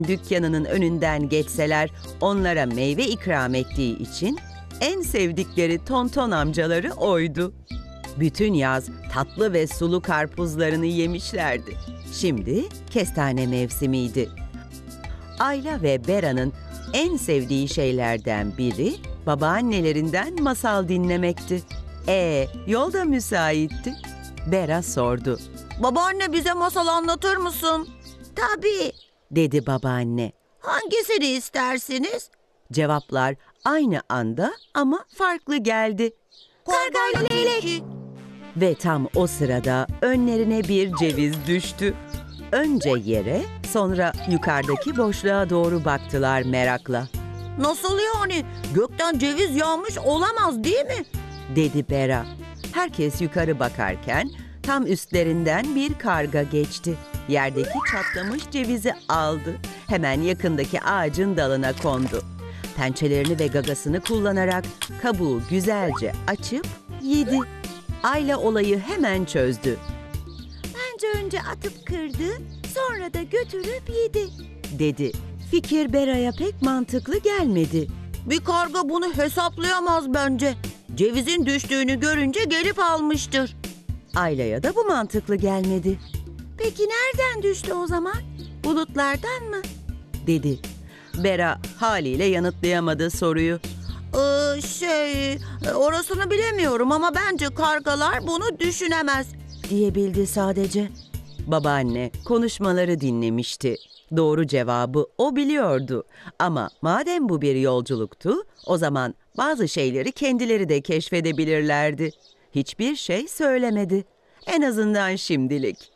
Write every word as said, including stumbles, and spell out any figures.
dükkanının önünden geçseler onlara meyve ikram ettiği için en sevdikleri Tonton amcaları oydu. Bütün yaz tatlı ve sulu karpuzlarını yemişlerdi. Şimdi kestane mevsimiydi. Ayla ve Bera'nın en sevdiği şeylerden biri babaannelerinden masal dinlemekti. Ee, yol da müsaitti. Bera sordu. Babaanne, bize masal anlatır mısın? Tabii, dedi babaanne. Hangisini istersiniz? Cevaplar aynı anda ama farklı geldi. Kargayla leylek. Ve tam o sırada önlerine bir ceviz düştü. Önce yere, sonra yukarıdaki boşluğa doğru baktılar merakla. Nasıl yani? Gökten ceviz yağmış olamaz değil mi? Dedi Bera. Herkes yukarı bakarken tam üstlerinden bir karga geçti. Yerdeki çatlamış cevizi aldı. Hemen yakındaki ağacın dalına kondu. Pençelerini ve gagasını kullanarak kabuğu güzelce açıp yedi. Ayla olayı hemen çözdü. Bence önce atıp kırdı, sonra da götürüp yedi, dedi. Fikir Bera'ya pek mantıklı gelmedi. Bir karga bunu hesaplayamaz bence. Cevizin düştüğünü görünce gelip almıştır. Ayla'ya da bu mantıklı gelmedi. Peki nereden düştü o zaman? Bulutlardan mı? Dedi. Bera haliyle yanıtlayamadı soruyu. Ee, şey, orasını bilemiyorum ama bence kargalar bunu düşünemez. Diyebildi sadece. Babaanne konuşmaları dinlemişti. Doğru cevabı o biliyordu. Ama madem bu bir yolculuktu, o zaman bazı şeyleri kendileri de keşfedebilirlerdi. Hiçbir şey söylemedi. En azından şimdilik.